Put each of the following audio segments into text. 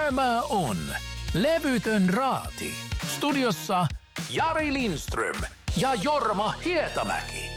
Tämä on Levytön Raati. Studiossa Jari Lindström ja Jorma Hietamäki.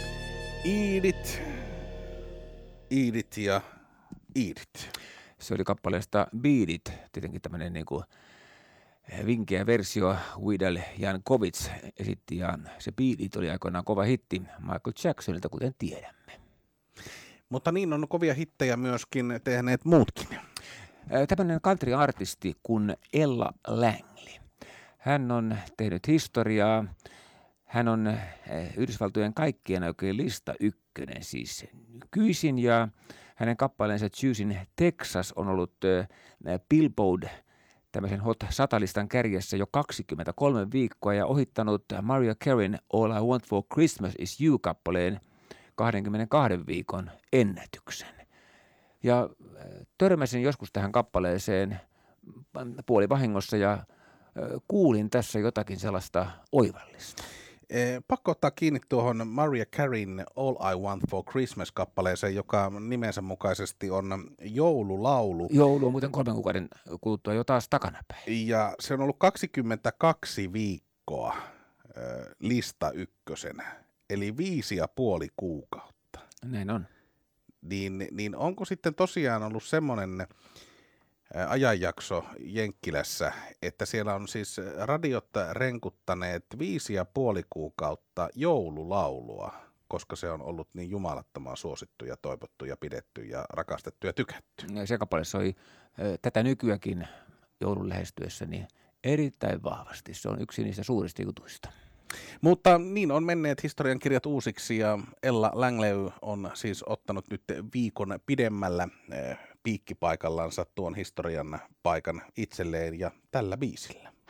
Iidit ja Iidit. Se oli kappaleesta Beat It, tietenkin tämmöinen niinku vinkeä versio. Widal Jankovic esitti ja se Beat It oli aikoinaan kova hitti Michael Jacksonilta, kuten tiedämme. Mutta niin on kovia hittejä myöskin tehneet muutkin. Tämmöinen country-artisti kuin Ella Langley. Hän on tehnyt historiaa. Hän on Yhdysvaltojen kaikkien oikein lista ykkönen siis nykyisin, ja hänen kappaleensa Choosing Texas on ollut Billboard tämmöisen Hot 100-listan kärjessä jo 23 viikkoa ja ohittanut Mariah Careyn All I Want for Christmas is You-kappaleen 22 viikon ennätyksen. Ja törmäsin joskus tähän kappaleeseen puolivahingossa ja kuulin tässä jotakin sellaista oivallista. Pakko ottaa kiinni tuohon Mariah Careyn All I Want for Christmas-kappaleeseen, joka nimensä mukaisesti on joululaulu. Joulu on muuten 3 kuukauden kuluttua jo taas takanapäin. Ja se on ollut 22 viikkoa lista ykkösenä, eli 5,5 kuukautta. Näin on. Niin onko sitten tosiaan ollut semmoinen ajanjakso Jenkkilässä, että siellä on siis radiot renkuttaneet 5,5 kuukautta joululaulua, koska se on ollut niin jumalattoman suosittu ja toivottu ja pidetty ja rakastettu ja tykätty. Ja se kappale soi tätä nykyäkin joulun lähestyessä niin erittäin vahvasti. Se on yksi niistä suurista jutuista. Mutta niin on menneet historiankirjat uusiksi ja Ella Langley on siis ottanut nyt viikon pidemmällä piikkipaikallansa tuon historian paikan itselleen ja tällä biisillä.